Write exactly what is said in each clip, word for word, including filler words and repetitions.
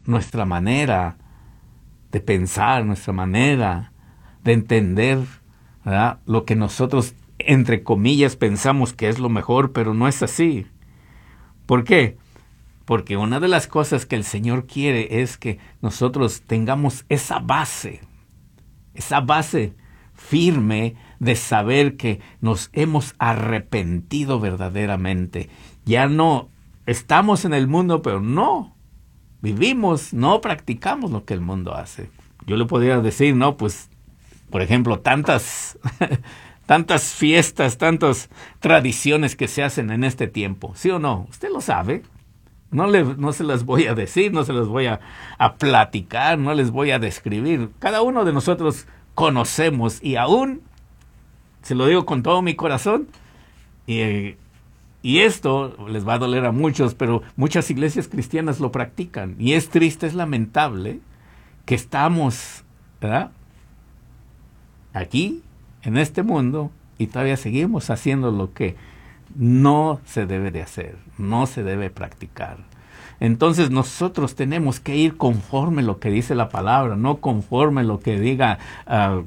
nuestra manera de pensar, nuestra manera de entender, ¿verdad?, lo que nosotros, entre comillas, pensamos que es lo mejor, pero no es así. ¿Por qué? Porque una de las cosas que el Señor quiere es que nosotros tengamos esa base, esa base firme de saber que nos hemos arrepentido verdaderamente. Ya no estamos en el mundo, pero no vivimos, no practicamos lo que el mundo hace. Yo le podría decir, no, pues, por ejemplo, tantas, tantas fiestas, tantas tradiciones que se hacen en este tiempo. ¿Sí o no? Usted lo sabe. No, le, no se las voy a decir, no se las voy a, a platicar, no les voy a describir. Cada uno de nosotros conocemos, y aún, se lo digo con todo mi corazón, y, y esto les va a doler a muchos, pero muchas iglesias cristianas lo practican. Y es triste, es lamentable que estamos, ¿verdad?, aquí, en este mundo, y todavía seguimos haciendo lo que no se debe de hacer, no se debe practicar. Entonces nosotros tenemos que ir conforme lo que dice la palabra, no conforme lo que diga uh,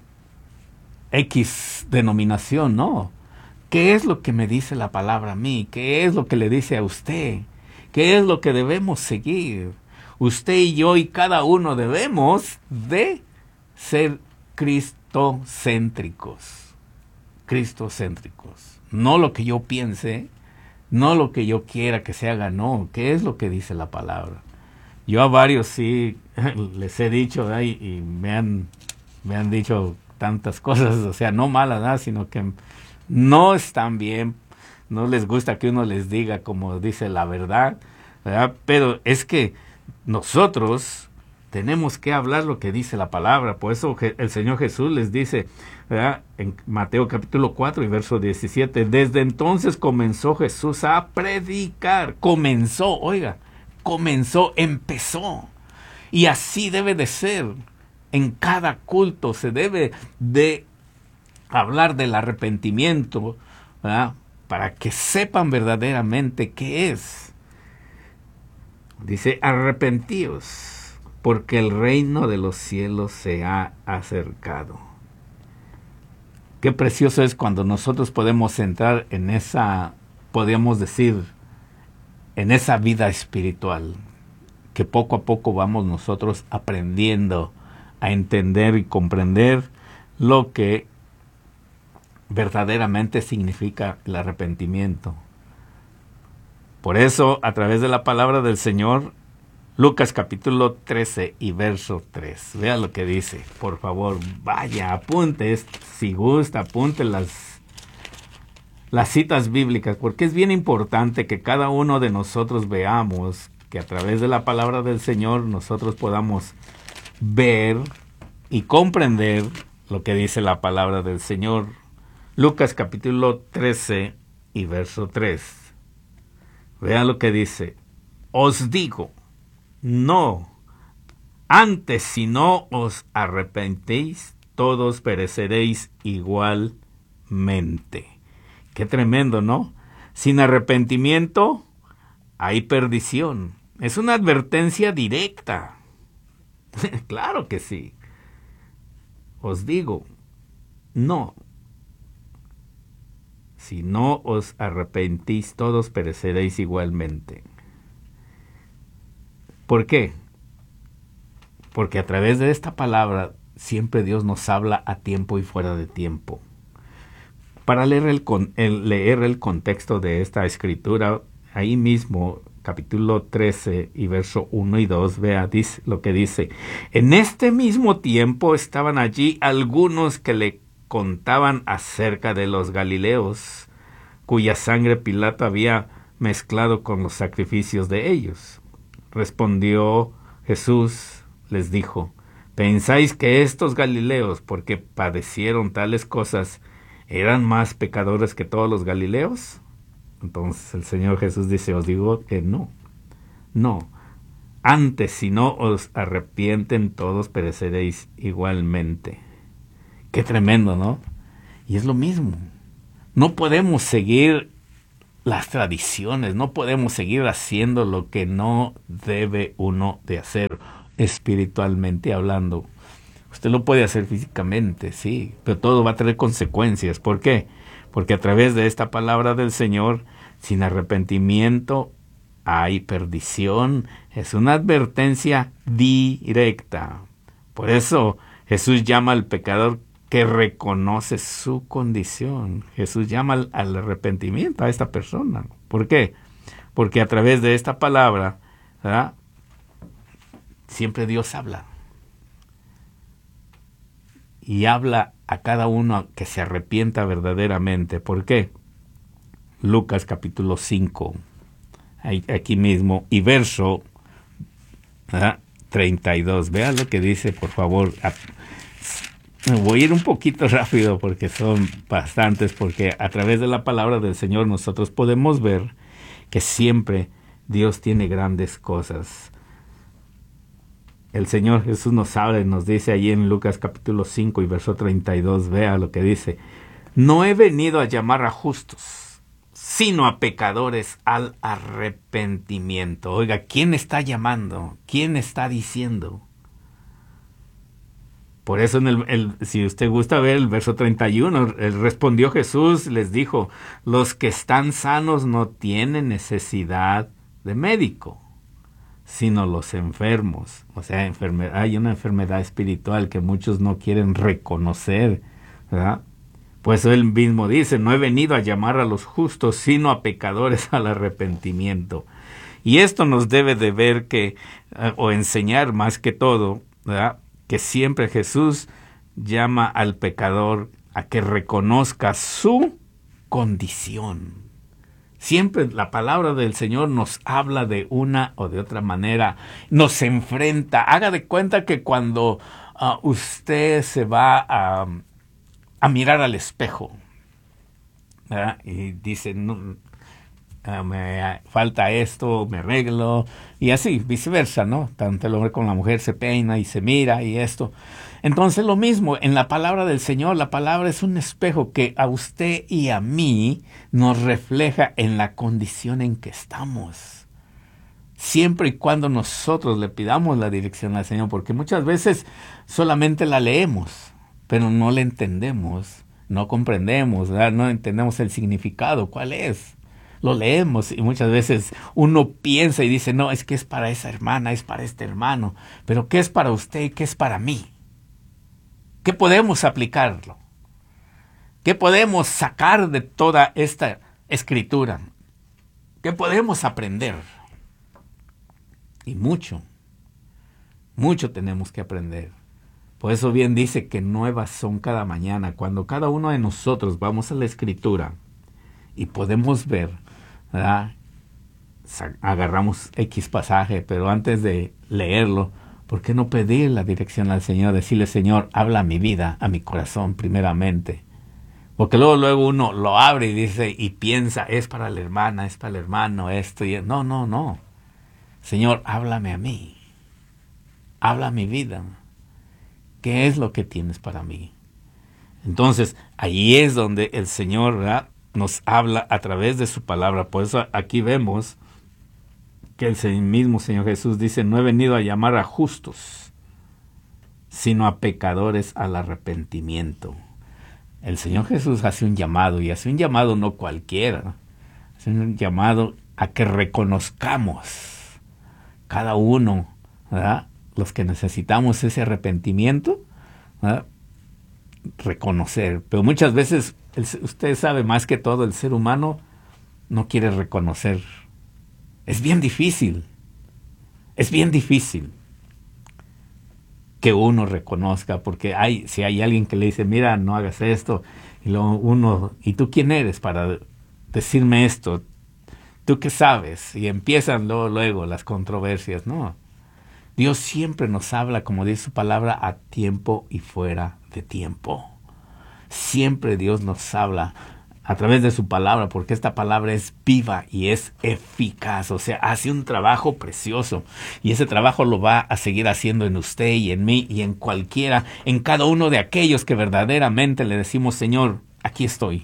X denominación, no. ¿Qué es lo que me dice la palabra a mí? ¿Qué es lo que le dice a usted? ¿Qué es lo que debemos seguir? Usted y yo y cada uno debemos de ser cristocéntricos, cristocéntricos. No lo que yo piense, no lo que yo quiera que se haga, no. ¿Qué es lo que dice la palabra? Yo a varios sí les he dicho, ¿eh? y me han, me han dicho tantas cosas, o sea, no malas, ¿no?, sino que no están bien, no les gusta que uno les diga como dice la verdad, ¿verdad? Pero es que nosotros tenemos que hablar lo que dice la palabra. Por eso el Señor Jesús les dice, ¿verdad?, en Mateo capítulo cuatro y verso diecisiete, desde entonces comenzó Jesús a predicar. Comenzó, oiga, comenzó, empezó. Y así debe de ser. En cada culto se debe de hablar del arrepentimiento, ¿verdad?, para que sepan verdaderamente qué es. Dice, arrepentíos, porque el reino de los cielos se ha acercado. Qué precioso es cuando nosotros podemos entrar en esa, podemos decir, en esa vida espiritual, que poco a poco vamos nosotros aprendiendo a entender y comprender lo que verdaderamente significa el arrepentimiento. Por eso, a través de la palabra del Señor, Lucas capítulo trece y verso tres. Vea lo que dice. Por favor, vaya, apunte, si gusta, apunte las, las citas bíblicas, porque es bien importante que cada uno de nosotros veamos, que a través de la palabra del Señor nosotros podamos ver y comprender lo que dice la palabra del Señor. Lucas capítulo trece y verso tres. Vea lo que dice. Os digo, no, antes si no os arrepentéis, todos pereceréis igualmente. Qué tremendo, ¿no? Sin arrepentimiento hay perdición. Es una advertencia directa. Claro que sí. Os digo, no. Si no os arrepentís, todos pereceréis igualmente. ¿Por qué? Porque a través de esta palabra siempre Dios nos habla a tiempo y fuera de tiempo. Para leer el, el, leer el contexto de esta escritura, ahí mismo, capítulo trece y verso uno y dos, vea dice, lo que dice. En este mismo tiempo estaban allí algunos que le contaban acerca de los galileos, cuya sangre Pilato había mezclado con los sacrificios de ellos. Respondió Jesús, les dijo, ¿pensáis que estos galileos, porque padecieron tales cosas, eran más pecadores que todos los galileos? Entonces el Señor Jesús dice, os digo que no, no. Antes, si no os arrepienten, todos pereceréis igualmente. Qué tremendo, ¿no? Y es lo mismo. No podemos seguir las tradiciones, no podemos seguir haciendo lo que no debe uno de hacer. espiritualmente hablando. Usted lo puede hacer físicamente, sí, pero todo va a tener consecuencias. ¿Por qué? Porque a través de esta palabra del Señor, sin arrepentimiento, hay perdición. Es una advertencia directa. Por eso Jesús llama al pecador que reconoce su condición. Jesús llama al, al arrepentimiento a esta persona. ¿Por qué? Porque a través de esta palabra, ¿verdad?, siempre Dios habla. Y habla a cada uno que se arrepienta verdaderamente. ¿Por qué? Lucas capítulo cinco, aquí mismo, y verso, ¿verdad?, treinta y dos. Vean lo que dice, por favor. Me voy a ir un poquito rápido porque son bastantes, porque a través de la palabra del Señor nosotros podemos ver que siempre Dios tiene grandes cosas. El Señor Jesús nos habla y nos dice allí en Lucas capítulo cinco y verso treinta y dos, vea lo que dice: no he venido a llamar a justos, sino a pecadores al arrepentimiento. Oiga, ¿quién está llamando? ¿Quién está diciendo? Por eso, en el, el, si usted gusta ver el verso treinta y uno, respondió Jesús, les dijo: los que están sanos no tienen necesidad de médico, sino los enfermos. O sea, enfermedad, hay una enfermedad espiritual que muchos no quieren reconocer, ¿verdad? Pues él mismo dice: no he venido a llamar a los justos, sino a pecadores al arrepentimiento. Y esto nos debe de ver que, o enseñar más que todo, ¿verdad?, que siempre Jesús llama al pecador a que reconozca su condición. Siempre la palabra del Señor nos habla de una o de otra manera, nos enfrenta. Haga de cuenta que cuando uh, usted se va a, a mirar al espejo, ¿verdad?, y dice: no, uh, me falta esto, me arreglo, y así, viceversa, ¿no? Tanto el hombre como la mujer se peina y se mira y esto. Entonces lo mismo, en la palabra del Señor, la palabra es un espejo que a usted y a mí nos refleja en la condición en que estamos. Siempre y cuando nosotros le pidamos la dirección al Señor, porque muchas veces solamente la leemos, pero no la entendemos, no comprendemos, ¿verdad?, no entendemos el significado, ¿cuál es? Lo leemos y muchas veces uno piensa y dice: no, es que es para esa hermana, es para este hermano, pero ¿qué es para usted y qué es para mí? ¿Qué podemos aplicarlo? ¿Qué podemos sacar de toda esta escritura? ¿Qué podemos aprender? Y mucho, mucho tenemos que aprender. Por eso bien dice que nuevas son cada mañana. Cuando cada uno de nosotros vamos a la escritura y podemos ver, ¿verdad?, agarramos X pasaje, pero antes de leerlo, ¿por qué no pedir la dirección al Señor? Decirle: Señor, habla a mi vida, a mi corazón primeramente. Porque luego, luego uno lo abre y dice y piensa: es para la hermana, es para el hermano, esto y no, no, no. Señor, háblame a mí. Habla a mi vida. ¿Qué es lo que tienes para mí? Entonces, ahí es donde el Señor, ¿verdad?, nos habla a través de su palabra. Por eso aquí vemos que el mismo Señor Jesús dice: no he venido a llamar a justos, sino a pecadores al arrepentimiento. El Señor Jesús hace un llamado, y hace un llamado no cualquiera, hace un llamado a que reconozcamos cada uno, ¿verdad?, los que necesitamos ese arrepentimiento, ¿verdad?, reconocer. Pero muchas veces, el, usted sabe más que todo, el ser humano no quiere reconocer. Es bien difícil, es bien difícil que uno reconozca, porque hay, si hay alguien que le dice: mira, no hagas esto, y luego uno: ¿y tú quién eres para decirme esto? ¿Tú qué sabes? Y empiezan luego, luego las controversias. No, Dios siempre nos habla, como dice su palabra, a tiempo y fuera de tiempo. Siempre Dios nos habla a través de su palabra, porque esta palabra es viva y es eficaz. O sea, hace un trabajo precioso, y ese trabajo lo va a seguir haciendo en usted y en mí y en cualquiera, en cada uno de aquellos que verdaderamente le decimos: Señor, aquí estoy.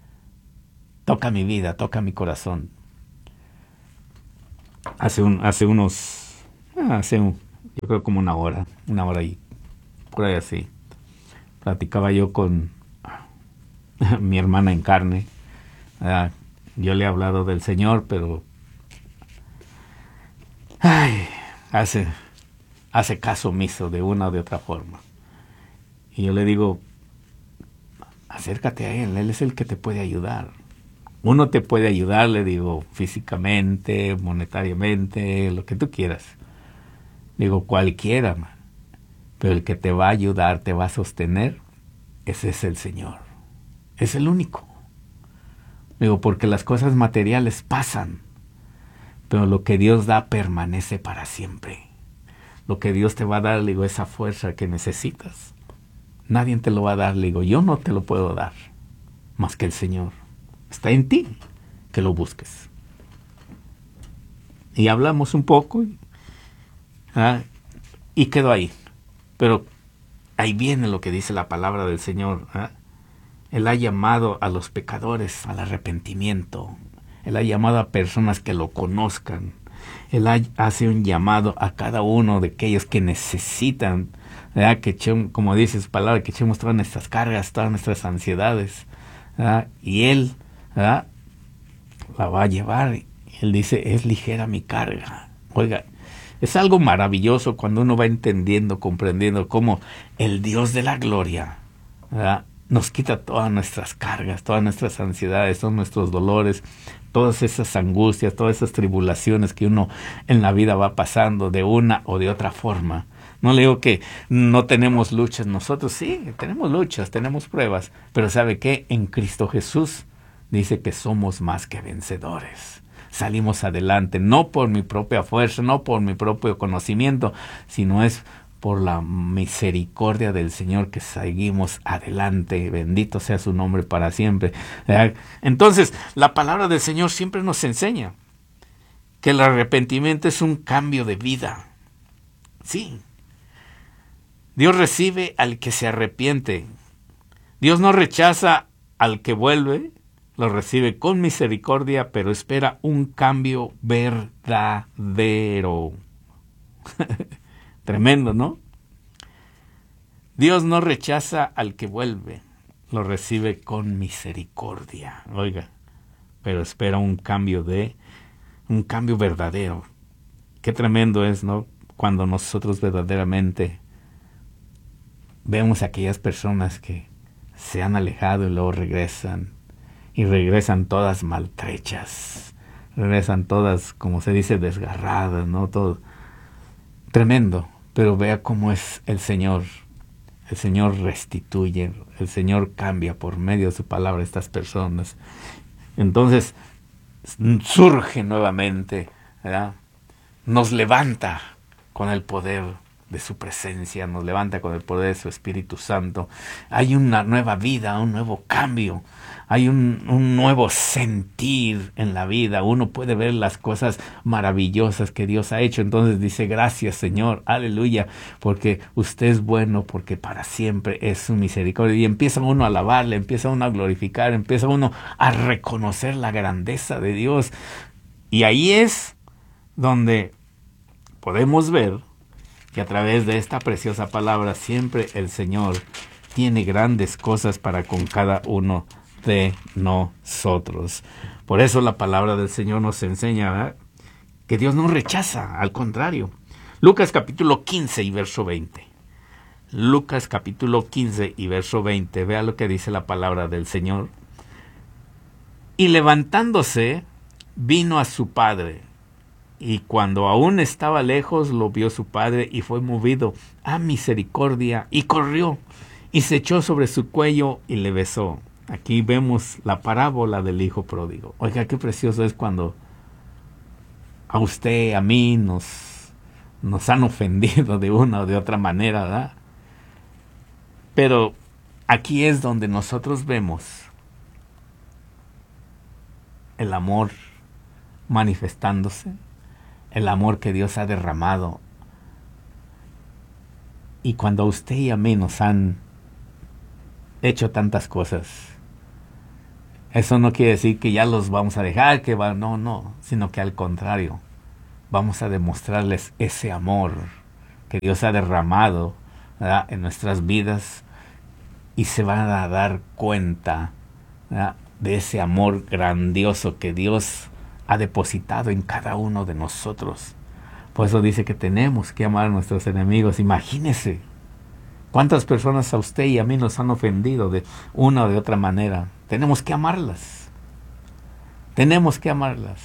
Toca mi vida, toca mi corazón. Hace, un, hace unos, hace un, yo creo como una hora, una hora y por ahí así. Platicaba yo con mi hermana en carne. Uh, yo le he hablado del Señor, pero ay, hace, hace caso omiso de una o de otra forma. Y yo le digo, acércate a Él, Él es el que te puede ayudar. Uno te puede ayudar, le digo, físicamente, monetariamente, lo que tú quieras. Digo, cualquiera, man. Pero el que te va a ayudar, te va a sostener, ese es el Señor. Es el único. Digo, porque las cosas materiales pasan, pero lo que Dios da permanece para siempre. Lo que Dios te va a dar, le digo, esa fuerza que necesitas. Nadie te lo va a dar, le digo, yo no te lo puedo dar, más que el Señor. Está en ti que lo busques. Y hablamos un poco ¿ah? y quedó ahí. Pero ahí viene lo que dice la palabra del Señor. ¿ah? Él ha llamado a los pecadores al arrepentimiento. Él ha llamado a personas que lo conozcan. Él ha, hace un llamado a cada uno de aquellos que necesitan, ¿verdad? Que echemos, como dice su palabra, que echemos todas nuestras cargas, todas nuestras ansiedades. ¿verdad? Y Él ¿verdad? la va a llevar. Él dice, es ligera mi carga. Oiga, es algo maravilloso cuando uno va entendiendo, comprendiendo cómo el Dios de la gloria ¿verdad? nos quita todas nuestras cargas, todas nuestras ansiedades, todos nuestros dolores, todas esas angustias, todas esas tribulaciones que uno en la vida va pasando de una o de otra forma. No le digo que no tenemos luchas nosotros, sí, tenemos luchas, tenemos pruebas, pero ¿sabe qué? En Cristo Jesús dice que somos más que vencedores. Salimos adelante, no por mi propia fuerza, no por mi propio conocimiento, sino es por la misericordia del Señor que seguimos adelante. Bendito sea su nombre para siempre. Entonces, la palabra del Señor siempre nos enseña que el arrepentimiento es un cambio de vida. Sí. Dios recibe al que se arrepiente. Dios no rechaza al que vuelve, lo recibe con misericordia, pero espera un cambio verdadero. Tremendo, ¿no? Dios no rechaza al que vuelve, lo recibe con misericordia. Oiga, pero espera un cambio de, un cambio verdadero. Qué tremendo es, ¿no? Cuando nosotros verdaderamente vemos a aquellas personas que se han alejado y luego regresan, y regresan todas maltrechas, regresan todas, como se dice, desgarradas, ¿no? Todo tremendo. Pero vea cómo es el Señor. El Señor restituye, el Señor cambia por medio de su palabra a estas personas. Entonces surge nuevamente, ¿verdad? Nos levanta con el poder de su presencia, nos levanta con el poder de su Espíritu Santo. Hay una nueva vida, un nuevo cambio, hay un, un nuevo sentir en la vida. Uno puede ver las cosas maravillosas que Dios ha hecho. Entonces dice, gracias Señor, aleluya, porque usted es bueno, porque para siempre es su misericordia. Y empieza uno a alabarle, empieza uno a glorificar, empieza uno a reconocer la grandeza de Dios. Y ahí es donde podemos ver que a través de esta preciosa palabra siempre el Señor tiene grandes cosas para con cada uno de nosotros. Por eso la palabra del Señor nos enseña, ¿verdad?, que Dios no rechaza, al contrario. Lucas capítulo quince y verso veinte. Lucas capítulo quince y verso veinte. Vea lo que dice la palabra del Señor. Y levantándose, vino a su padre. Y cuando aún estaba lejos, lo vio su padre y fue movido a misericordia y corrió y se echó sobre su cuello y le besó. Aquí vemos la parábola del hijo pródigo. Oiga, qué precioso es cuando a usted, a mí, nos, nos han ofendido de una o de otra manera, ¿verdad? Pero aquí es donde nosotros vemos el amor manifestándose, el amor que Dios ha derramado. Y cuando a usted y a mí nos han hecho tantas cosas, eso no quiere decir que ya los vamos a dejar, que va, no, no, sino que al contrario, vamos a demostrarles ese amor que Dios ha derramado, ¿verdad?, en nuestras vidas, y se van a dar cuenta, ¿verdad?, de ese amor grandioso que Dios ha depositado en cada uno de nosotros. Por eso dice que tenemos que amar a nuestros enemigos. Imagínese cuántas personas a usted y a mí nos han ofendido de una o de otra manera. Tenemos que amarlas. Tenemos que amarlas.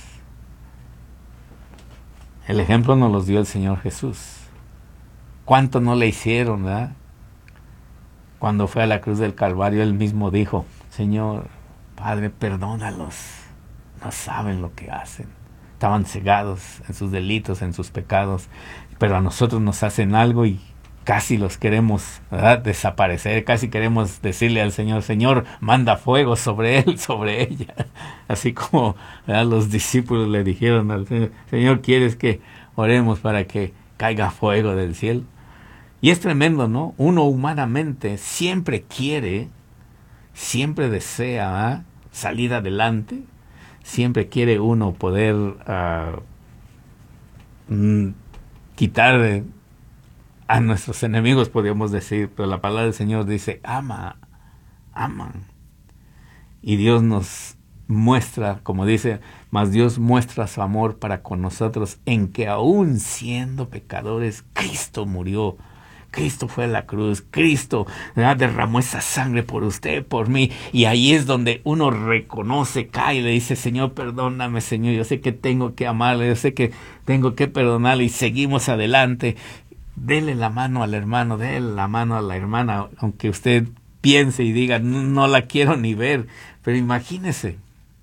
El ejemplo nos los dio el Señor Jesús. ¿Cuánto no le hicieron, verdad? Cuando fue a la cruz del Calvario, Él mismo dijo: Señor, Padre, perdónalos. No saben lo que hacen. Estaban cegados en sus delitos, en sus pecados. Pero a nosotros nos hacen algo y casi los queremos, ¿verdad?, desaparecer. Casi queremos decirle al Señor: Señor, manda fuego sobre él, sobre ella. Así como, ¿verdad?, los discípulos le dijeron al Señor: Señor, ¿quieres que oremos para que caiga fuego del cielo? Y es tremendo, ¿no? Uno humanamente siempre quiere, siempre desea, ¿verdad?, salir adelante. Siempre quiere uno poder uh, mm, quitar a nuestros enemigos, podríamos decir, pero la palabra del Señor dice: ama, ama. Y Dios nos muestra, como dice, mas Dios muestra su amor para con nosotros en que aún siendo pecadores, Cristo murió. Cristo fue a la cruz, Cristo, ¿verdad?, derramó esa sangre por usted, por mí, y ahí es donde uno reconoce, cae y le dice: Señor, perdóname, Señor, yo sé que tengo que amarle, yo sé que tengo que perdonarle, y seguimos adelante. Dele la mano al hermano, dele la mano a la hermana, aunque usted piense y diga: no, no la quiero ni ver, pero imagínese,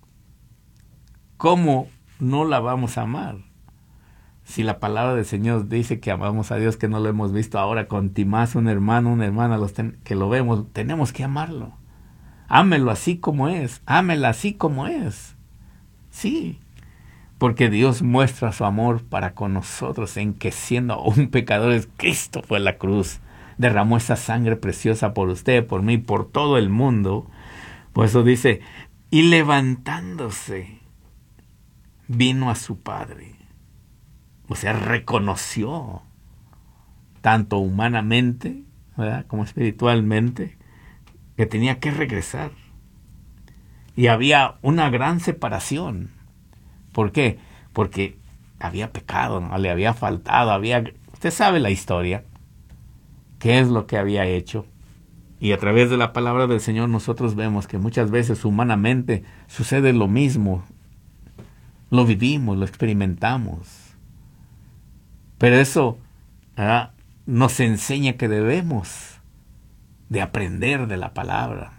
¿cómo no la vamos a amar? Si la palabra del Señor dice que amamos a Dios, que no lo hemos visto ahora, con más un hermano, una hermana los ten, que lo vemos, tenemos que amarlo. Ámelo así como es, ámela así como es. Sí, porque Dios muestra su amor para con nosotros en que siendo aún pecadores, Cristo fue a la cruz, derramó esa sangre preciosa por usted, por mí, por todo el mundo. Por eso dice: y levantándose, vino a su Padre. O sea, reconoció, tanto humanamente, ¿verdad?, como espiritualmente, que tenía que regresar. Y había una gran separación. ¿Por qué? Porque había pecado, ¿no?, le había faltado, había... Usted sabe la historia, qué es lo que había hecho. Y a través de la palabra del Señor nosotros vemos que muchas veces humanamente sucede lo mismo. Lo vivimos, lo experimentamos. Pero eso, ¿verdad?, nos enseña que debemos de aprender de la palabra,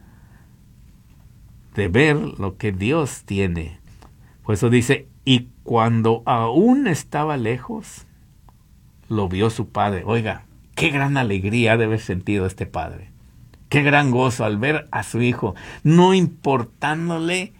de ver lo que Dios tiene. Por eso dice: y cuando aún estaba lejos, lo vio su Padre. Oiga, qué gran alegría debe haber sentido este padre. Qué gran gozo al ver a su hijo, no importándole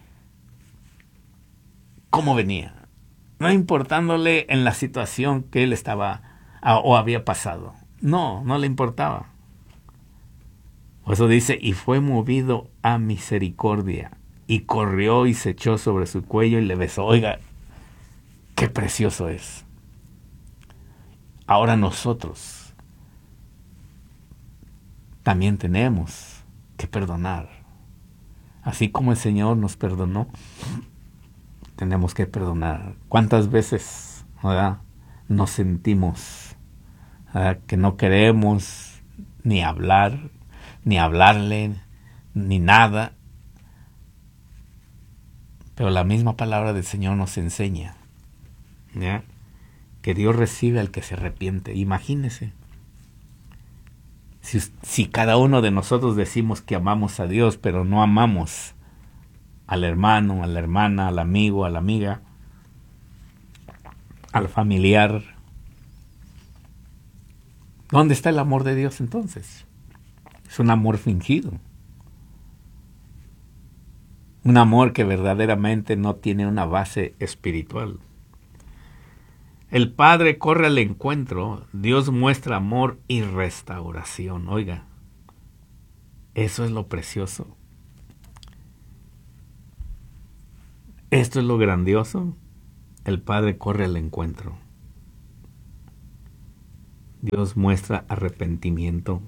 cómo venía, no importándole en la situación que él estaba o había pasado. No, no le importaba. Por eso dice: y fue movido a misericordia, y corrió y se echó sobre su cuello y le besó. Oiga, qué precioso es. Ahora nosotros también tenemos que perdonar. Así como el Señor nos perdonó, tenemos que perdonar. ¿Cuántas veces, ¿verdad?, nos sentimos, ¿verdad?, que no queremos ni hablar, ni hablarle, ni nada? Pero la misma palabra del Señor nos enseña, ¿ya?, que Dios recibe al que se arrepiente. Imagínese, si, si cada uno de nosotros decimos que amamos a Dios, pero no amamos al hermano, a la hermana, al amigo, a la amiga, al familiar, ¿dónde está el amor de Dios entonces? Es un amor fingido. Un amor que verdaderamente no tiene una base espiritual. El Padre corre al encuentro, Dios muestra amor y restauración. Oiga, eso es lo precioso. Esto es lo grandioso. El Padre corre al encuentro. Dios muestra arrepentimiento.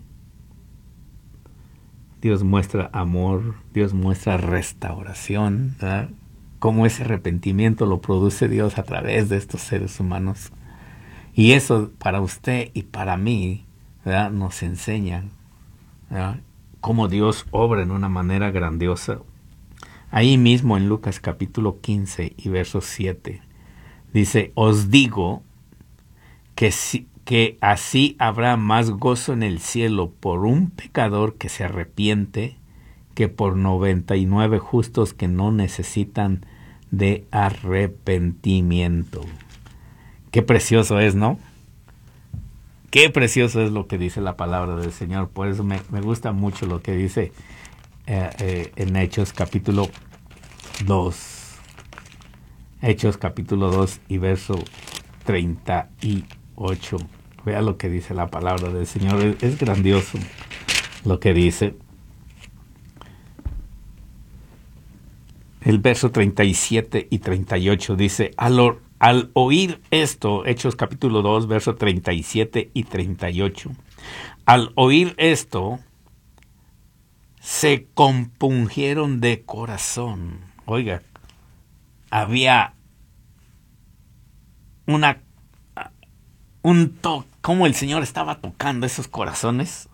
Dios muestra amor. Dios muestra restauración, ¿verdad? Cómo ese arrepentimiento lo produce Dios a través de estos seres humanos. Y eso para usted y para mí, ¿verdad?, nos enseña, ¿verdad?, cómo Dios obra en una manera grandiosa. Ahí mismo en Lucas capítulo quince y verso siete, dice, os digo que, si, que así habrá más gozo en el cielo por un pecador que se arrepiente que por noventa y nueve justos que no necesitan de arrepentimiento. Qué precioso es, ¿no? Qué precioso es lo que dice la palabra del Señor. Por eso me, me gusta mucho lo que dice eh, eh, en Hechos capítulo dos. Hechos capítulo dos y verso treinta y ocho. Vea lo que dice la palabra del Señor. Es, es grandioso lo que dice. El verso treinta y siete y treinta y ocho dice, al, al oír esto, Hechos capítulo dos, verso treinta y siete y treinta y ocho, al oír esto, se compungieron de corazón. Oiga, había una, un toque, como el Señor estaba tocando esos corazones.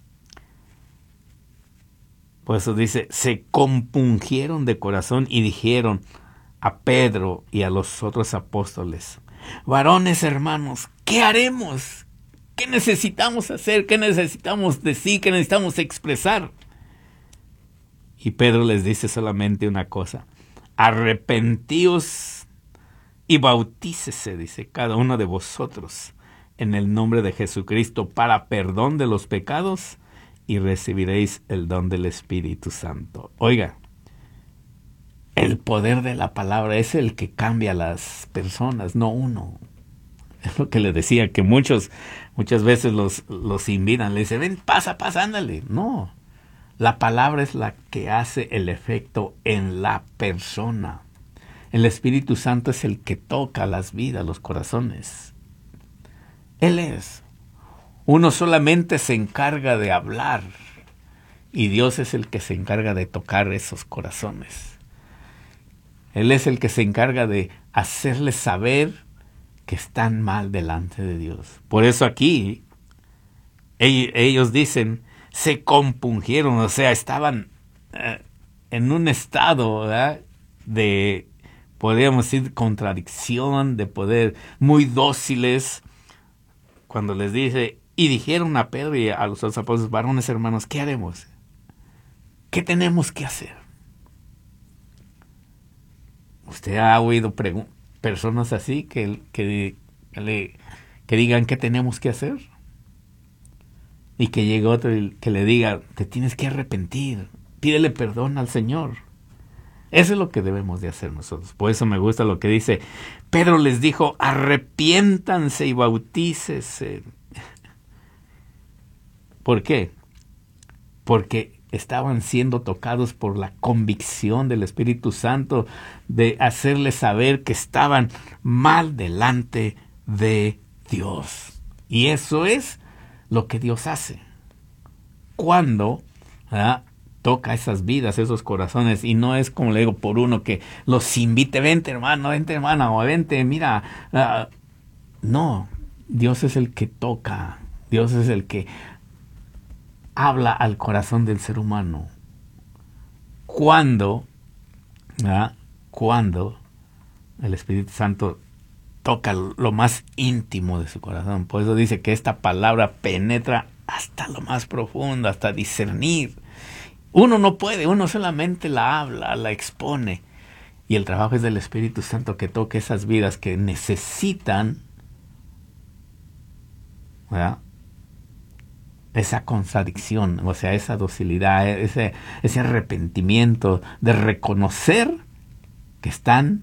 Por eso dice, se compungieron de corazón y dijeron a Pedro y a los otros apóstoles, varones hermanos, ¿qué haremos? ¿Qué necesitamos hacer? ¿Qué necesitamos decir? ¿Qué necesitamos expresar? Y Pedro les dice solamente una cosa, arrepentíos y bautícese, dice, cada uno de vosotros en el nombre de Jesucristo para perdón de los pecados y recibiréis el don del Espíritu Santo. Oiga, el poder de la palabra es el que cambia a las personas, no uno. Es lo que le decía, que muchos, muchas veces los, los invitan, le dicen, ven, pasa, pasa, ándale. No, la palabra es la que hace el efecto en la persona. El Espíritu Santo es el que toca las vidas, los corazones. Él es. Uno solamente se encarga de hablar y Dios es el que se encarga de tocar esos corazones. Él es el que se encarga de hacerles saber que están mal delante de Dios. Por eso aquí ellos dicen, se compungieron, o sea, estaban eh, en un estado, ¿verdad?, de, podríamos decir, contradicción, de poder, muy dóciles, cuando les dice, y dijeron a Pedro y a los otros apóstoles, varones hermanos, ¿qué haremos? ¿Qué tenemos que hacer? ¿Usted ha oído personas así que, que, que, que digan qué tenemos que hacer? Y que llegue otro y que le diga, te tienes que arrepentir, pídele perdón al Señor. Eso es lo que debemos de hacer nosotros. Por eso me gusta lo que dice, Pedro les dijo, arrepiéntanse y bautícese. ¿Por qué? Porque estaban siendo tocados por la convicción del Espíritu Santo de hacerles saber que estaban mal delante de Dios. Y eso es lo que Dios hace cuando ¿verdad?, toca esas vidas, esos corazones, y no es como le digo por uno que los invite, vente hermano, vente hermana, o vente, mira, uh, no, Dios es el que toca, Dios es el que habla al corazón del ser humano. Cuando, ¿verdad?, cuando el Espíritu Santo toca lo más íntimo de su corazón. Por eso dice que esta palabra penetra hasta lo más profundo, hasta discernir. Uno no puede, uno solamente la habla, la expone. Y el trabajo es del Espíritu Santo que toque esas vidas que necesitan, ¿verdad?, esa contradicción, o sea, esa docilidad, ese, ese arrepentimiento de reconocer que están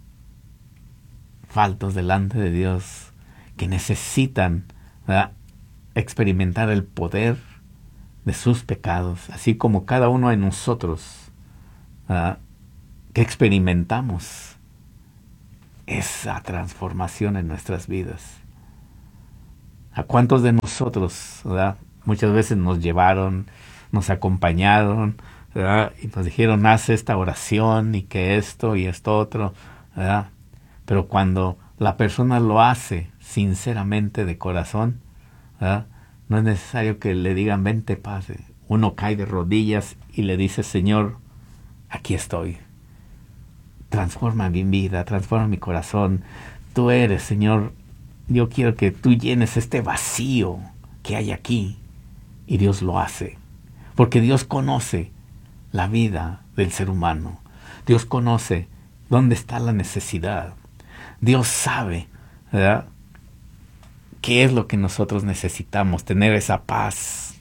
faltos delante de Dios, que necesitan, ¿verdad?, experimentar el poder de sus pecados, así como cada uno de nosotros, ¿verdad?, que experimentamos esa transformación en nuestras vidas. ¿A cuántos de nosotros, ¿verdad? Muchas veces nos llevaron, nos acompañaron, ¿verdad? Y nos dijeron, haz esta oración y que esto y esto otro, ¿verdad? Pero cuando la persona lo hace sinceramente de corazón, ¿verdad? No es necesario que le digan, vente, pase. Uno cae de rodillas y le dice, Señor, aquí estoy. Transforma mi vida, transforma mi corazón. Tú eres, Señor, yo quiero que tú llenes este vacío que hay aquí. Y Dios lo hace. Porque Dios conoce la vida del ser humano. Dios conoce dónde está la necesidad. Dios sabe, ¿verdad?, qué es lo que nosotros necesitamos, tener esa paz.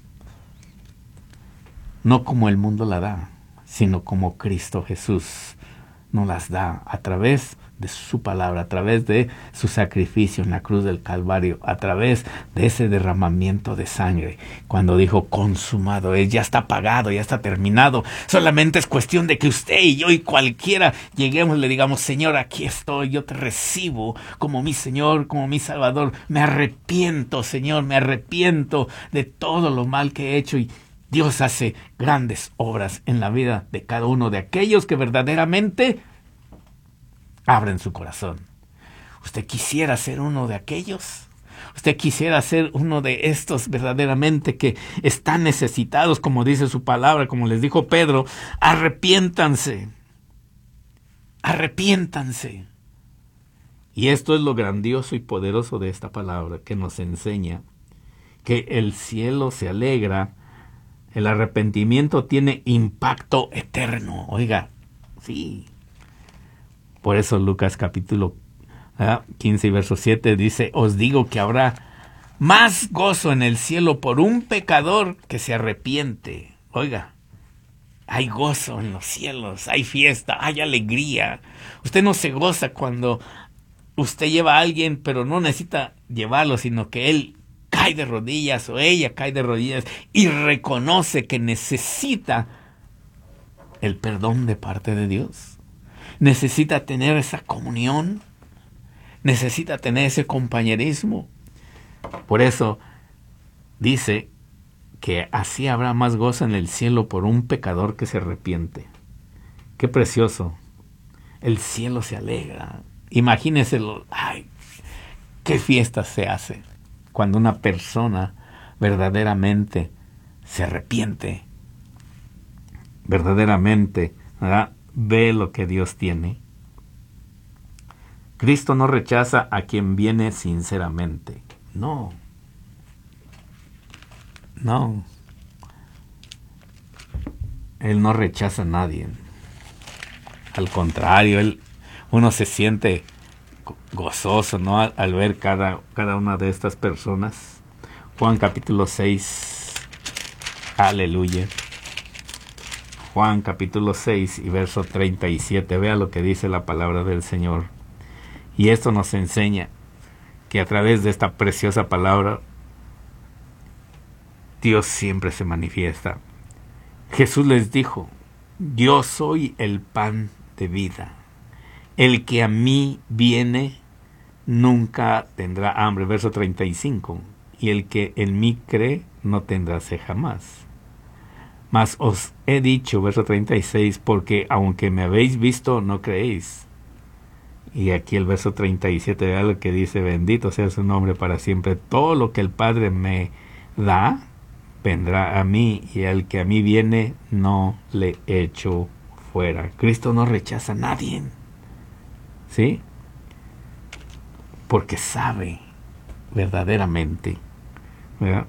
No como el mundo la da, sino como Cristo Jesús nos las da a través de su palabra, a través de su sacrificio en la cruz del Calvario, a través de ese derramamiento de sangre, cuando dijo consumado es, ya está pagado, ya está terminado, solamente es cuestión de que usted y yo y cualquiera lleguemos y le digamos, Señor, aquí estoy, yo te recibo como mi Señor, como mi Salvador, me arrepiento, Señor, me arrepiento de todo lo mal que he hecho, y Dios hace grandes obras en la vida de cada uno de aquellos que verdaderamente abren su corazón. ¿Usted quisiera ser uno de aquellos? ¿Usted quisiera ser uno de estos verdaderamente que están necesitados, como dice su palabra, como les dijo Pedro? Arrepiéntanse. Arrepiéntanse. Y esto es lo grandioso y poderoso de esta palabra, que nos enseña que el cielo se alegra. El arrepentimiento tiene impacto eterno. Oiga, sí. Por eso Lucas capítulo ¿verdad?, quince y verso siete dice, os digo que habrá más gozo en el cielo por un pecador que se arrepiente. Oiga, hay gozo en los cielos, hay fiesta, hay alegría. Usted no se goza cuando usted lleva a alguien, pero no necesita llevarlo, sino que él cae de rodillas o ella cae de rodillas y reconoce que necesita el perdón de parte de Dios. Necesita tener esa comunión. Necesita tener ese compañerismo. Por eso dice que así habrá más gozo en el cielo por un pecador que se arrepiente. Qué precioso. El cielo se alegra. Imagínese, ay, qué fiesta se hace cuando una persona verdaderamente se arrepiente, verdaderamente, ¿verdad?, ve lo que Dios tiene. Cristo no rechaza a quien viene sinceramente. No. No. Él no rechaza a nadie. Al contrario, él, uno se siente gozoso, ¿no?, al, al ver cada, cada una de estas personas. Juan capítulo seis. Aleluya. Juan capítulo seis y verso treinta y siete. Vea lo que dice la palabra del Señor. Y esto nos enseña que a través de esta preciosa palabra Dios siempre se manifiesta. Jesús les dijo, yo soy el pan de vida. El que a mí viene nunca tendrá hambre. Verso treinta y cinco. Y el que en mí cree no tendrá sed jamás. Mas os he dicho, verso treinta y seis, porque aunque me habéis visto, no creéis. Y aquí el verso treinta y siete, vea lo que dice, bendito sea su nombre para siempre. Todo lo que el Padre me da, vendrá a mí, y el que a mí viene, no le echo fuera. Cristo no rechaza a nadie. ¿Sí? Porque sabe verdaderamente, ¿verdad?,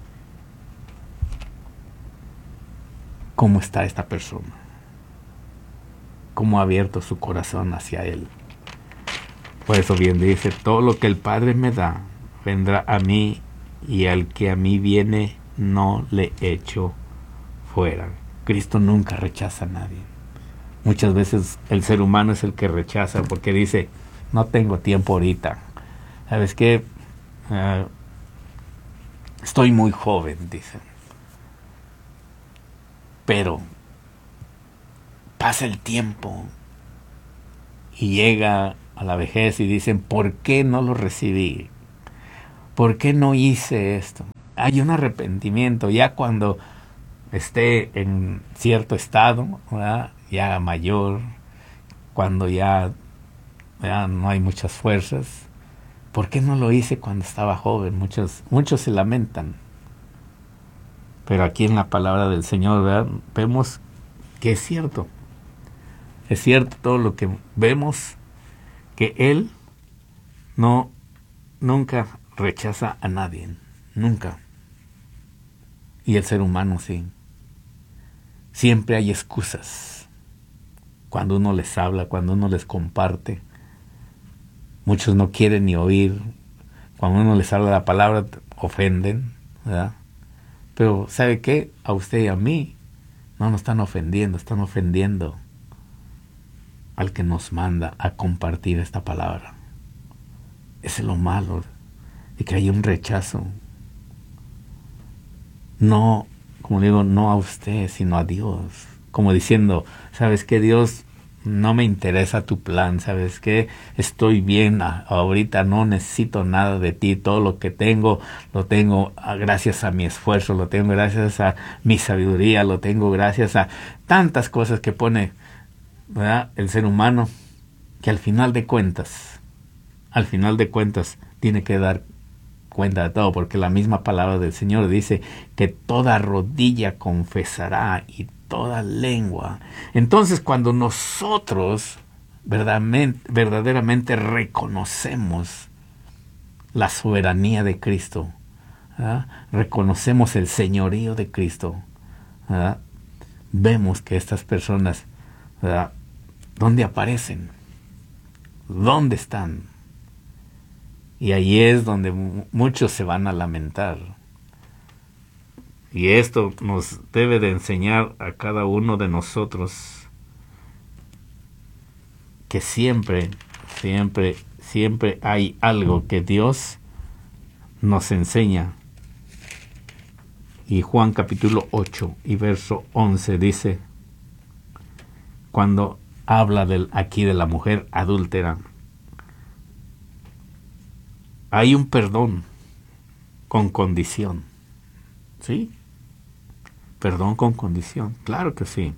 cómo está esta persona, cómo ha abierto su corazón hacia Él. Por eso bien dice, todo lo que el Padre me da, vendrá a mí, y al que a mí viene, no le echo fuera. Cristo nunca rechaza a nadie. Muchas veces el ser humano es el que rechaza porque dice, no tengo tiempo ahorita. ¿Sabes qué? Uh, estoy muy joven, dicen. Pero pasa el tiempo y llega a la vejez y dicen, ¿por qué no lo recibí? ¿por qué no hice esto? Hay un arrepentimiento ya cuando esté en cierto estado, ¿verdad? Ya mayor, cuando ya, ya no hay muchas fuerzas. ¿Por qué no lo hice cuando estaba joven? Muchos, muchos se lamentan. Pero aquí en la palabra del Señor, ¿verdad? Vemos que es cierto. Es cierto todo lo que vemos, que Él no, nunca rechaza a nadie. Nunca. Y el ser humano sí. Siempre hay excusas. Cuando uno les habla, cuando uno les comparte. Muchos no quieren ni oír. Cuando uno les habla la palabra, ofenden, ¿verdad? Pero ¿sabe qué? A usted y a mí no nos están ofendiendo, están ofendiendo al que nos manda a compartir esta palabra. Ese es lo malo, de que hay un rechazo. No, como digo, no a usted, sino a Dios. Como diciendo, ¿sabes qué, Dios? No me interesa tu plan, ¿sabes qué? Estoy bien ahorita, no necesito nada de ti. Todo lo que tengo, lo tengo gracias a mi esfuerzo, lo tengo gracias a mi sabiduría, lo tengo gracias a tantas cosas que pone, ¿verdad?, el ser humano, que al final de cuentas, al final de cuentas, tiene que dar cuenta de todo, porque la misma palabra del Señor dice que toda rodilla confesará y toda lengua. Entonces, cuando nosotros verdaderamente, verdaderamente reconocemos la soberanía de Cristo, ¿verdad?, reconocemos el señorío de Cristo, ¿verdad?, vemos que estas personas, ¿verdad?, ¿dónde aparecen? ¿Dónde están? Y ahí es donde muchos se van a lamentar. Y esto nos debe de enseñar a cada uno de nosotros que siempre, siempre, siempre hay algo que Dios nos enseña. Y Juan capítulo ocho y verso once dice, cuando habla del, aquí de la mujer adúltera, hay un perdón con condición. ¿Sí? Perdón con condición. Claro que sí.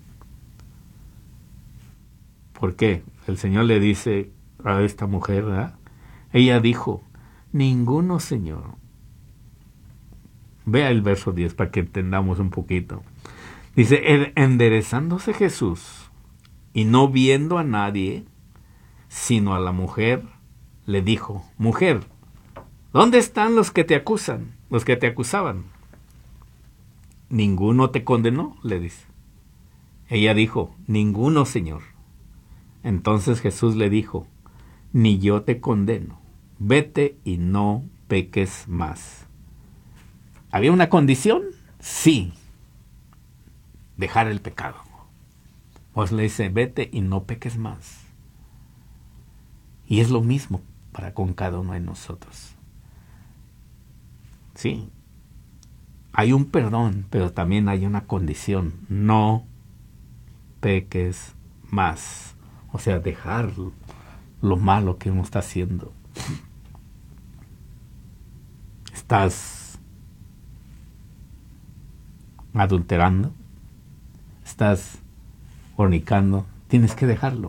¿Por qué? El Señor le dice a esta mujer, ¿verdad? Ella dijo, ninguno, Señor. Vea el verso diez para que entendamos un poquito. Dice, enderezándose Jesús y no viendo a nadie, sino a la mujer, le dijo, mujer, ¿dónde están los que te acusan? Los que te acusaban. ¿Ninguno te condenó?, le dice. Ella dijo, ninguno, Señor. Entonces Jesús le dijo, ni yo te condeno. Vete y no peques más. ¿Había una condición? Sí. Dejar el pecado. Pues le dice, vete y no peques más. Y es lo mismo para con cada uno de nosotros. Sí. Hay un perdón, pero también hay una condición. No peques más. O sea, dejar lo malo que uno está haciendo. Estás adulterando. Estás fornicando. Tienes que dejarlo.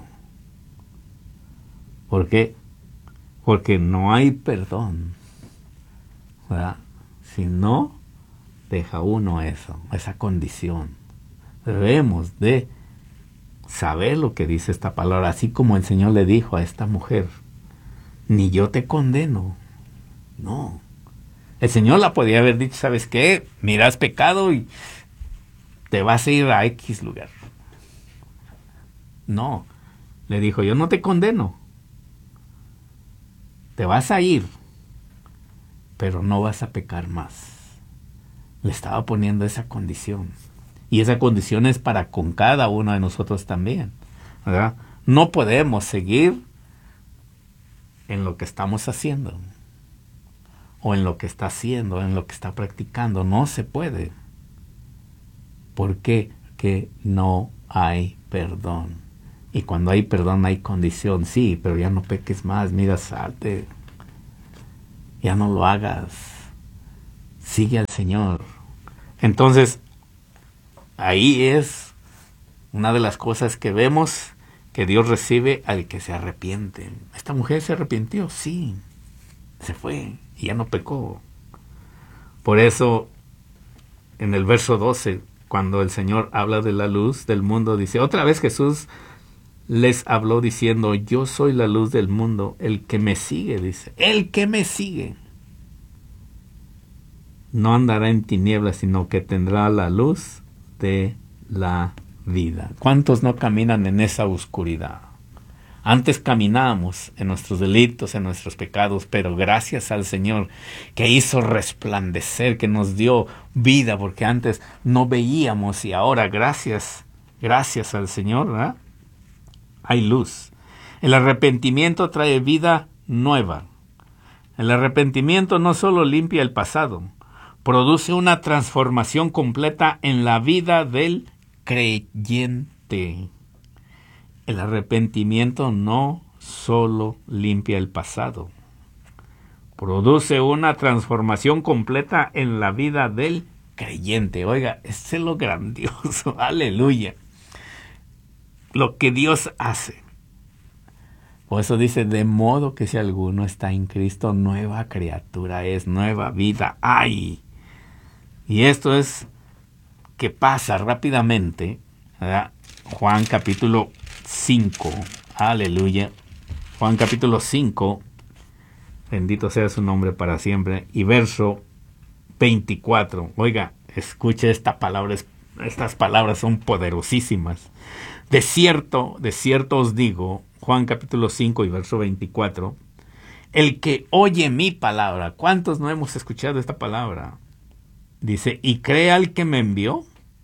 ¿Por qué? Porque no hay perdón, ¿verdad? Si no deja uno eso, esa condición. Debemos de saber lo que dice esta palabra, así como el Señor le dijo a esta mujer, ni yo te condeno. No. El Señor la podía haber dicho, ¿sabes qué? Mira, has pecado y te vas a ir a X lugar. No. Le dijo, yo no te condeno. Te vas a ir, pero no vas a pecar más. Le estaba poniendo esa condición. Y esa condición es para con cada uno de nosotros también, ¿verdad? No podemos seguir en lo que estamos haciendo, o en lo que está haciendo, en lo que está practicando. No se puede. ¿Por qué? Que no hay perdón. Y cuando hay perdón hay condición, sí, pero ya no peques más, mira, salte. ya no lo hagas. Sigue al Señor. Entonces, ahí es una de las cosas que vemos que Dios recibe al que se arrepiente. Esta mujer se arrepintió, sí. Se fue y ya no pecó. Por eso, en el verso doce, cuando el Señor habla de la luz del mundo, dice, otra vez Jesús les habló diciendo, yo soy la luz del mundo, el que me sigue, dice, el que me sigue no andará en tinieblas, sino que tendrá la luz de la vida. ¿Cuántos no caminan en esa oscuridad? Antes caminábamos en nuestros delitos, en nuestros pecados, pero gracias al Señor que hizo resplandecer, que nos dio vida, porque antes no veíamos y ahora gracias, gracias al Señor, ¿verdad? Hay luz. El arrepentimiento trae vida nueva. El arrepentimiento no solo limpia el pasado, produce una transformación completa en la vida del creyente. El arrepentimiento no solo limpia el pasado, produce una transformación completa en la vida del creyente. Oiga, ese es lo grandioso, aleluya. Lo que Dios hace. Por eso dice, de modo que si alguno está en Cristo, nueva criatura es, nueva vida hay. Y esto es que pasa rápidamente, ¿verdad? Juan capítulo cinco, aleluya. Juan capítulo cinco, bendito sea su nombre para siempre, y verso veinticuatro. Oiga, escuche esta palabra, estas palabras son poderosísimas. De cierto, de cierto os digo, Juan capítulo cinco y verso veinticuatro, el que oye mi palabra, ¿cuántos no hemos escuchado esta palabra? Dice, y cree al que me envió,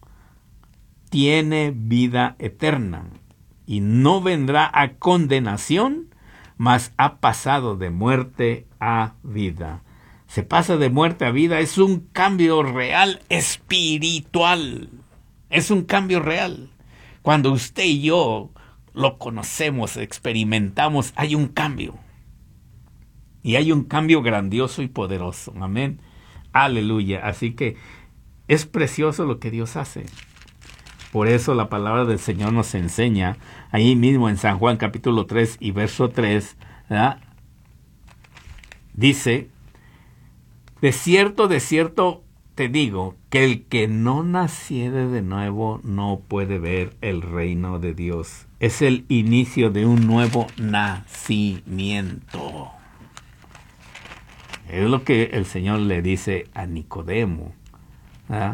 tiene vida eterna, y no vendrá a condenación, mas ha pasado de muerte a vida. Se pasa de muerte a vida, es un cambio real espiritual. Es un cambio real. Cuando usted y yo lo conocemos, experimentamos, hay un cambio. Y hay un cambio grandioso y poderoso. Amén. Aleluya. Así que es precioso lo que Dios hace. Por eso la palabra del Señor nos enseña, ahí mismo en San Juan capítulo tres y verso tres, ¿verdad? Dice, de cierto, de cierto te digo, que el que no naciere de nuevo no puede ver el reino de Dios. Es el inicio de un nuevo nacimiento. Es lo que el Señor le dice a Nicodemo, ¿verdad?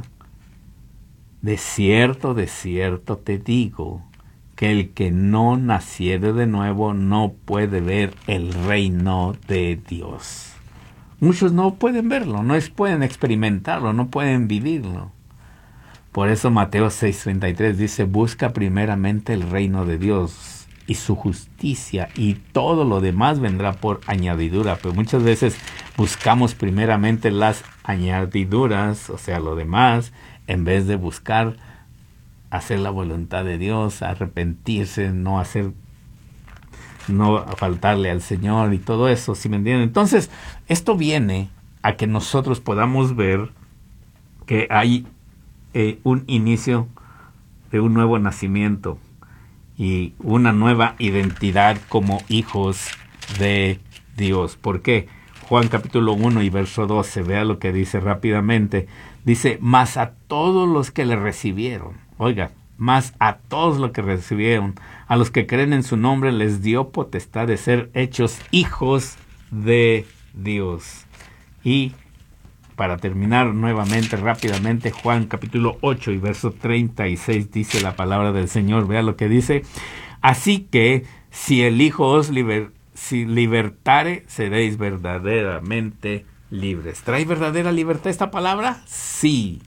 De cierto, de cierto te digo, que el que no naciere de nuevo no puede ver el reino de Dios. Muchos no pueden verlo, no es, pueden experimentarlo, no pueden vivirlo. Por eso Mateo seis treinta y tres dice, busca primeramente el reino de Dios y su justicia, y todo lo demás vendrá por añadidura. Pero muchas veces buscamos primeramente las añadiduras, o sea, lo demás, en vez de buscar hacer la voluntad de Dios, arrepentirse, no hacer, no faltarle al Señor y todo eso, ¿sí me entienden? Entonces, esto viene a que nosotros podamos ver que hay eh, un inicio de un nuevo nacimiento y una nueva identidad como hijos de Dios. ¿Por qué? Juan capítulo uno y verso doce, vea lo que dice rápidamente. Dice, mas a todos los que le recibieron, oiga, mas a todos los que recibieron, a los que creen en su nombre, les dio potestad de ser hechos hijos de Dios. Y para terminar nuevamente, rápidamente, Juan capítulo ocho y verso treinta y seis dice la palabra del Señor. Vea lo que dice. Así que si el Hijo os liber, si libertare, seréis verdaderamente libres. ¿Trae verdadera libertad esta palabra? Sí.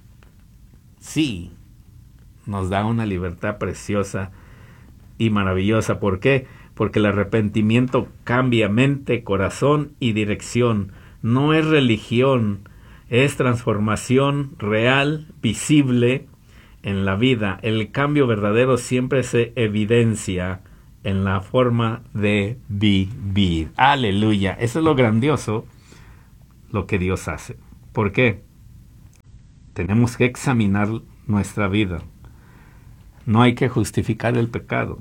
Sí. Nos da una libertad preciosa y maravillosa. ¿Por qué? Porque el arrepentimiento cambia mente, corazón y dirección. No es religión, es transformación real, visible en la vida. El cambio verdadero siempre se evidencia en la forma de vivir. Aleluya. Eso es lo grandioso lo que Dios hace. ¿Por qué? Tenemos que examinar nuestra vida. No hay que justificar el pecado.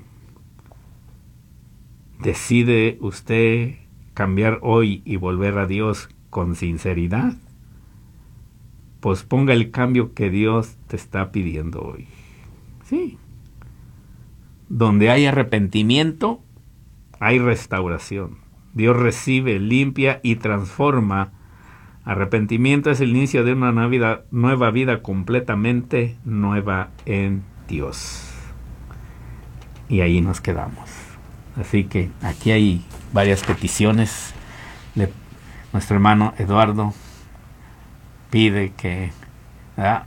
¿Decide usted cambiar hoy y volver a Dios con sinceridad? Pues ponga el cambio que Dios te está pidiendo hoy. Sí. Donde hay arrepentimiento, hay restauración. Dios recibe, limpia y transforma. Arrepentimiento es el inicio de una nueva vida, nueva vida completamente nueva en Dios. Y ahí nos quedamos. Así que aquí hay varias peticiones. Le, nuestro hermano Eduardo pide que ¿verdad?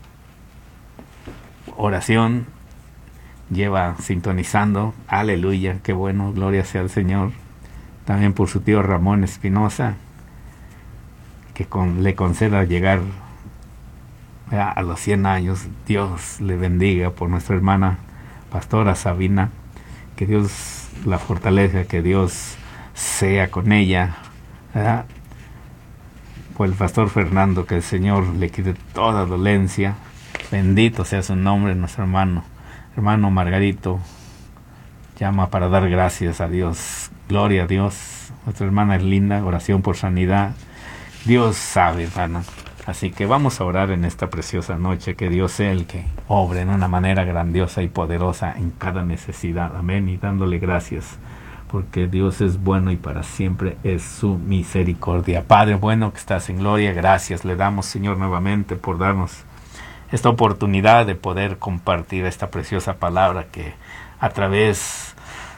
Oración, lleva sintonizando, aleluya, qué bueno, gloria sea al Señor. También por su tío Ramón Espinosa, que con, le conceda llegar ¿verdad? a los cien años. Dios le bendiga. Por nuestra hermana pastora Sabina, que Dios la fortalezca, que Dios sea con ella, ¿verdad? Por el pastor Fernando, que el Señor le quite toda dolencia. Bendito sea su nombre. Nuestro hermano, hermano Margarito, llama para dar gracias a Dios. Gloria a Dios. Nuestra hermana es linda, oración por sanidad. Dios sabe, hermana. Así que vamos a orar en esta preciosa noche, que Dios sea el que obre en una manera grandiosa y poderosa en cada necesidad. Amén. Y dándole gracias, porque Dios es bueno y para siempre es su misericordia. Padre bueno que estás en gloria, gracias le damos, Señor, nuevamente por darnos esta oportunidad de poder compartir esta preciosa palabra que a través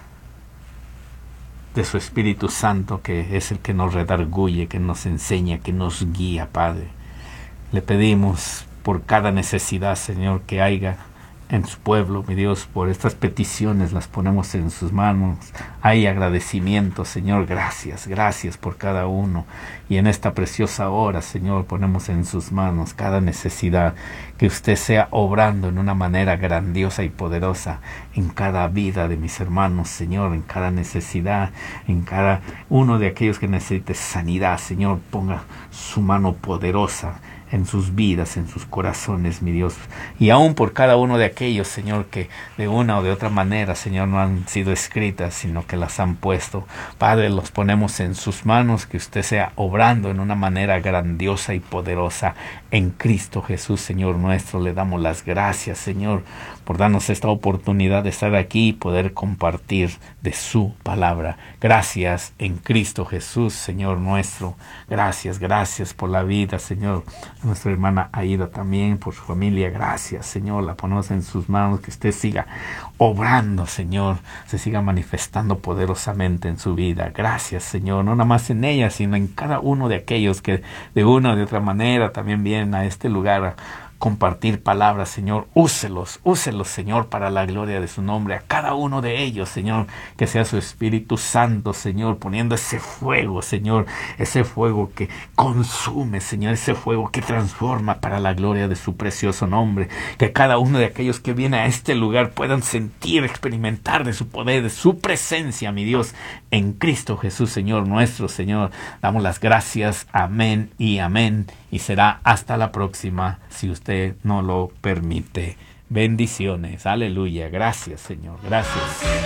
de su Espíritu Santo, que es el que nos redarguye, que nos enseña, que nos guía, Padre. Le pedimos por cada necesidad, Señor, que haya en su pueblo, mi Dios, por estas peticiones las ponemos en sus manos. Hay agradecimiento, Señor, gracias, gracias por cada uno. Y en esta preciosa hora, Señor, ponemos en sus manos cada necesidad, que usted sea obrando en una manera grandiosa y poderosa en cada vida de mis hermanos, Señor, en cada necesidad, en cada uno de aquellos que necesite sanidad, Señor, ponga su mano poderosa en sus vidas, en sus corazones, mi Dios. Y aún por cada uno de aquellos, Señor, que de una o de otra manera, Señor, no han sido escritas, sino que las han puesto. Padre, los ponemos en sus manos, que usted sea obrando en una manera grandiosa y poderosa en Cristo Jesús, Señor nuestro. Le damos las gracias, Señor, por darnos esta oportunidad de estar aquí y poder compartir de su palabra. Gracias en Cristo Jesús, Señor nuestro. Gracias, gracias por la vida, Señor. Nuestra hermana Aida también, por su familia, gracias, Señor, la ponemos en sus manos, que usted siga obrando, Señor, se siga manifestando poderosamente en su vida. Gracias, Señor, no nada más en ella, sino en cada uno de aquellos que de una o de otra manera también vienen a este lugar a compartir palabras, Señor. Úselos, úselos, Señor, para la gloria de su nombre. A cada uno de ellos, Señor, que sea su Espíritu Santo, Señor, poniendo ese fuego, Señor, ese fuego que consume, Señor, ese fuego que transforma para la gloria de su precioso nombre. Que cada uno de aquellos que viene a este lugar puedan sentir, experimentar de su poder, de su presencia, mi Dios, en Cristo Jesús, Señor nuestro, Señor. Damos las gracias, amén y amén. Y será hasta la próxima, si usted no lo permite. Bendiciones. Aleluya. Gracias, Señor. Gracias.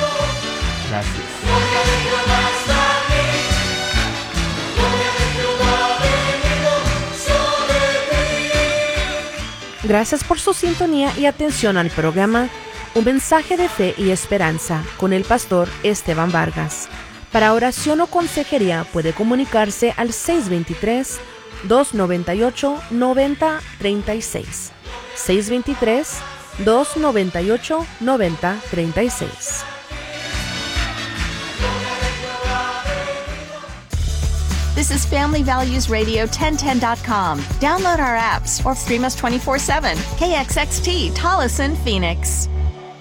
Gracias. Gracias por su sintonía y atención al programa Un mensaje de fe y esperanza con el pastor Esteban Vargas. Para oración o consejería puede comunicarse al seis dos tres, dos nueve ocho, nueve cero tres seis. seis dos tres, dos nueve ocho, nueve cero tres seis. This is Family Values Radio ten ten dot com. Download our apps or stream us twenty-four seven. K X X T, Tolleson, Phoenix.